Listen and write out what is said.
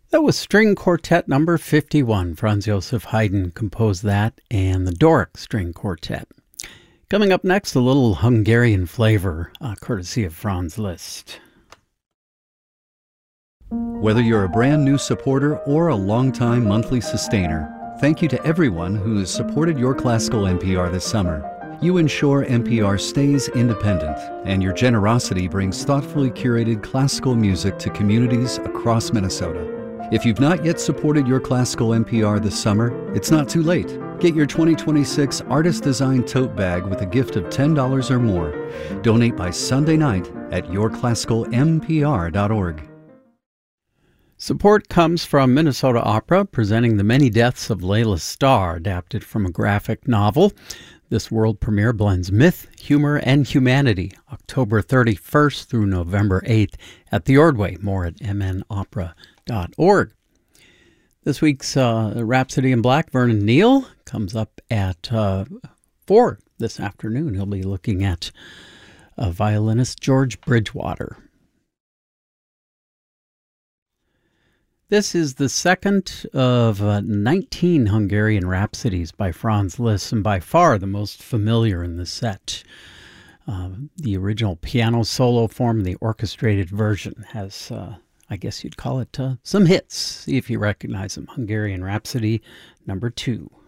That was String Quartet number 51. Franz Joseph Haydn composed that, and the Doric String Quartet. Coming up next, a little Hungarian flavor, courtesy of Franz Liszt. Whether you're a brand new supporter or a longtime monthly sustainer, thank you to everyone who has supported your classical NPR this summer. You ensure NPR stays independent, and your generosity brings thoughtfully curated classical music to communities across Minnesota. If you've not yet supported your classical NPR this summer, it's not too late. Get your 2026 Artist Design Tote Bag with a gift of $10 or more. Donate by Sunday night at yourclassicalmpr.org. Support comes from Minnesota Opera, presenting The Many Deaths of Layla Starr, adapted from a graphic novel. This world premiere blends myth, humor, and humanity, October 31st through November 8th at the Ordway. More at mnopera.org. This week's Rhapsody in Black, Vernon Neal, comes up at 4 this afternoon. He'll be looking at violinist George Bridgewater. This is the second of 19 Hungarian Rhapsodies by Franz Liszt, and by far the most familiar in the set. The original piano solo form, the orchestrated version, has, I guess you'd call it, some hits. See if you recognize them. Hungarian Rhapsody number 2.